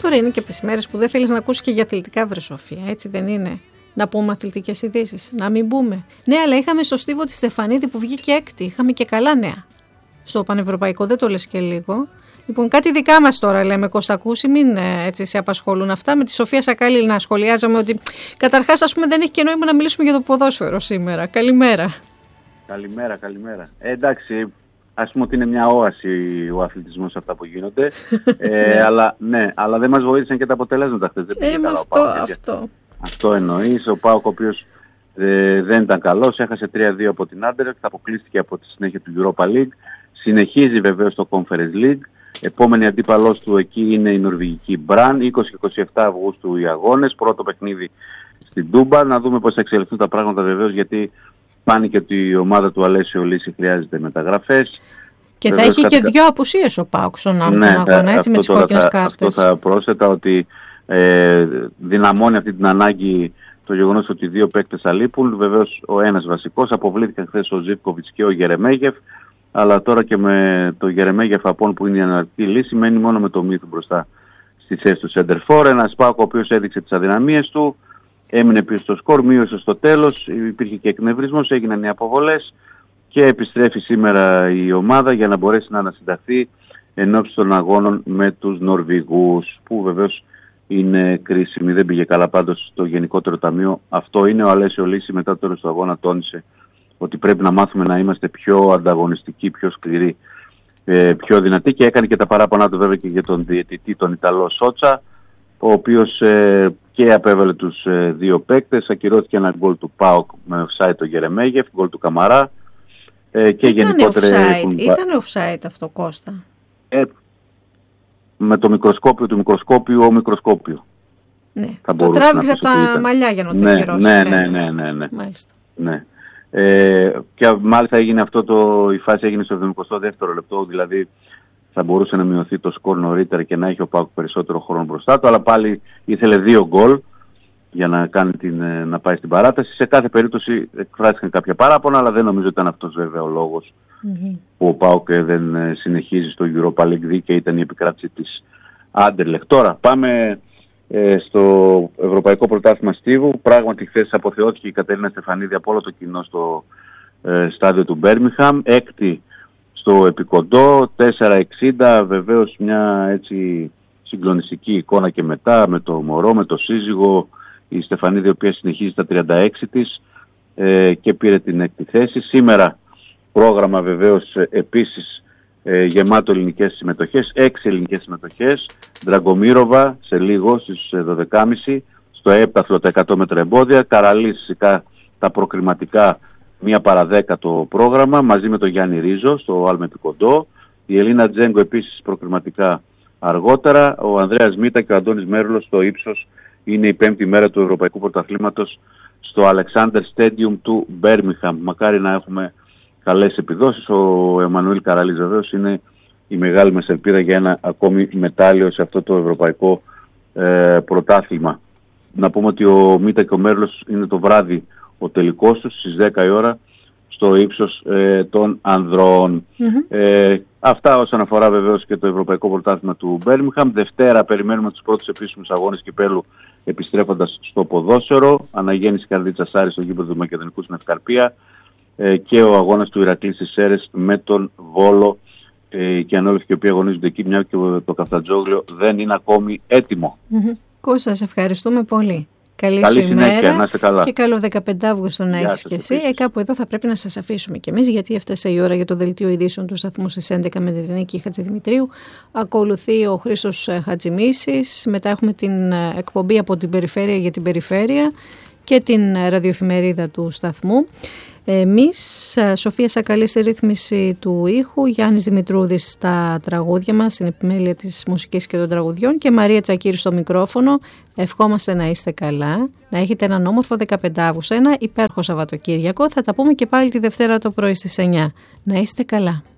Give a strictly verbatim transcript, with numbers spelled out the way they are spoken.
τώρα είναι και από τις ημέρες που δεν θέλεις να ακούσεις και για αθλητικά, βρε Σοφία, έτσι δεν είναι? Να πούμε αθλητικές ειδήσεις, να μην πούμε. Ναι, αλλά είχαμε στο Στίβο τη Στεφανίδη που βγήκε έκτη. Είχαμε και καλά νέα. Στο πανευρωπαϊκό, δεν το λες και λίγο. Λοιπόν, κάτι δικά μας τώρα λέμε, Κωστακούση, μην έτσι σε απασχολούν αυτά. Με τη Σοφία Σακάλη να σχολιάζαμε ότι καταρχάς, ας πούμε, δεν έχει και νόημα να μιλήσουμε για το ποδόσφαιρο σήμερα. Καλημέρα. Καλημέρα, καλημέρα. Ε, εντάξει, ας πούμε ότι είναι μια όαση ο αθλητισμός αυτά που γίνονται. ε, αλλά, ναι, αλλά δεν μας βοήθησαν και τα αποτελέσματα χθες. Δεν πήγε ε, καλά αυτό, ο ΠΑΟΚ. αυτό. Αυτό εννοείς. Ο ΠΑΟΚ, ο οποίος ε, δεν ήταν καλός, έχασε τρία δύο από την Άντερλεχτ, αποκλείστηκε από τη συνέχεια του Europa League. Συνεχίζει βεβαίως το Conference League. Επόμενη αντίπαλός του εκεί είναι η νορβηγική Μπραν. είκοσι και είκοσι επτά Αυγούστου οι αγώνες. Πρώτο παιχνίδι στην Τούμπα. Να δούμε πώς θα εξελιχθούν τα πράγματα βεβαίως, γιατί φάνηκε ότι η ομάδα του Αλέσιο Λύση χρειάζεται μεταγραφές. Και βεβαίως, θα έχει κάτι... και δύο απουσίες ο ΠΑΟΚ στον ναι, αγώνα, έτσι, με τις κόκκινες κάρτες. Αυτό θα πρόσθετα ότι ε, δυναμώνει αυτή την ανάγκη το γεγονός ότι οι δύο παίκτες αλείπουν. Βεβαίως ο ένας βασικός. Αποβλήθηκαν χθες ο Ζίβκοβιτς και ο Γερεμέγεφ. Αλλά τώρα και με το Γερεμέγεφ Απόν που είναι η αναλυτική λύση, μένει μόνο με το Μύθου μπροστά στη θέση του Σέντερφορ. Ένας ΠΑΟΚ ο οποίος έδειξε τις αδυναμίες του, έμεινε πίσω στο σκορ, μείωσε στο τέλος, υπήρχε και εκνευρισμός, έγιναν οι αποβολές και επιστρέφει σήμερα η ομάδα για να μπορέσει να ανασυνταχθεί ενώπιση των αγώνων με τους Νορβηγούς, που βεβαίως είναι κρίσιμη. Δεν πήγε καλά πάντως στο γενικότερο ταμείο. Αυτό είναι. Ο Αλέσιο Λύση μετά το τέλος του αγώνα τόνισε ότι πρέπει να μάθουμε να είμαστε πιο ανταγωνιστικοί, πιο σκληροί, πιο δυνατοί, και έκανε και τα παράπονά του βέβαια και για τον διαιτητή, τον Ιταλό Σότσα, ο οποίος ε, και απέβαλε τους ε, δύο παίκτες. Ακυρώθηκε ένα γκολ του ΠΑΟΚ με offside το Γερεμέγεφ, γκολ του Καμαρά ε, και Ήτανε γενικότερα... Offside. Έχουν... Ήταν offside αυτό, Κώστα. Ε, με το μικροσκόπιο του μικροσκόπιου ο μικροσκόπιο. Ναι, το τράβηξε από τα ήταν. μαλλιά για να το ναι, γυρώσει. Ναι, ναι, ναι, ναι, ναι. Μάλιστα. Ναι. Ε, και μάλιστα έγινε αυτό το, η φάση έγινε στο εβδομηκοστό δεύτερο λεπτό, δηλαδή θα μπορούσε να μειωθεί το σκορ νωρίτερα και να έχει ο ΠΑΟΚ περισσότερο χρόνο μπροστά του, αλλά πάλι ήθελε δύο γκολ για να, κάνει την, να πάει στην παράταση. Σε κάθε περίπτωση εκφράστηκαν κάποια παράπονα, αλλά δεν νομίζω ότι ήταν αυτός βέβαια ο λόγος mm-hmm. που ο ΠΑΟΚ δεν συνεχίζει στο Europa League δύο και ήταν η επικράτηση της Άντερλεχτ. Τώρα πάμε ε, στο Ευρωπαϊκό Πρωτάθλημα Στίβου. Πράγματι χθες αποθεώθηκε η Κατερίνα Στεφανίδη από όλο το κοινό στο ε, στάδιο του Μπέρμιχαμ. Έκτη στο Επικοντό, τέσσερα εξήντα, βεβαίως μια έτσι συγκλονιστική εικόνα και μετά με το μωρό, με το σύζυγο, η Στεφανίδη η οποία συνεχίζει τα τριάντα έξι της ε, και πήρε την έκτη θέση. Σήμερα πρόγραμμα βεβαίως ε, επίσης ε, γεμάτο ελληνικές συμμετοχές, έξι ελληνικές συμμετοχές, Δραγκομύροβα σε λίγο στις δώδεκα και μισή, στο έπταθλο τα εκατό μέτρα εμπόδια, Καραλής φυσικά τα προκριματικά μία παρά δέκα το πρόγραμμα, μαζί με τον Γιάννη Ρίζο στο Άλμε Επικοντό, η Ελίνα Τζέγκο επίσης προκριματικά αργότερα, ο Ανδρέας Μίτα και ο Αντώνης Μέρουλος στο ύψος. Είναι η πέμπτη μέρα του Ευρωπαϊκού Πρωταθλήματος στο Alexander Stadium του Μπέρμιχαμ. Μακάρι να έχουμε καλές επιδόσεις. Ο Εμμανουήλ Καραλής βεβαίως είναι η μεγάλη μας ελπίδα για ένα ακόμη μετάλλιο σε αυτό το Ευρωπαϊκό ε, Πρωτάθλημα. Να πούμε ότι ο Μίτα και ο Μέρλος είναι το βράδυ ο τελικός τους στις δέκα η ώρα στο ύψος ε, των ανδρών. Mm-hmm. Ε, αυτά όσον αφορά βεβαίως και το Ευρωπαϊκό Πρωτάθλημα του Μπέρμιχαμ. Δευτέρα περιμένουμε τους πρώτους επίσημους αγώνες κυπέλλου επιστρέφοντας στο ποδόσφαιρο. Αναγέννηση Καρδίτσας Άρης στο γήπεδο του Μακεδονικού στην Ευκαρπία ε, και ο αγώνας του Ηρακλή στις Σέρρες με τον Βόλο ε, και ανόλευκοι οι οποίοι αγωνίζονται εκεί, μια και το Καφτατζόγλιο δεν είναι ακόμη έτοιμο. Mm-hmm. Κώστα, σε ευχαριστούμε πολύ. Καλή, Καλή σου συνέχεια, ημέρα να είστε καλά. Και καλό δεκαπέντε Αυγούστου να έχεις και εσύ. Ε, κάπου εδώ θα πρέπει να σας αφήσουμε κι εμείς, γιατί έφτασε η ώρα για το δελτίο ειδήσεων του σταθμού στις έντεκα με την Νίκη Χατζηδημητρίου. Ακολουθεί ο Χρήστος Χατζημίσης. Μετά έχουμε την εκπομπή από την Περιφέρεια για την Περιφέρεια και την ραδιοεφημερίδα του σταθμού. Εμείς, Σοφία Σακαλή στη ρύθμιση του ήχου, Γιάννης Δημητρούδης στα τραγούδια μας, στην επιμέλεια της μουσικής και των τραγουδιών και Μαρία Τσακύρη στο μικρόφωνο. Ευχόμαστε να είστε καλά, να έχετε έναν όμορφο δεκαπέντε Αυγούστου, ένα υπέροχο Σαββατοκύριακο. Θα τα πούμε και πάλι τη Δευτέρα το πρωί στις εννιά. Να είστε καλά.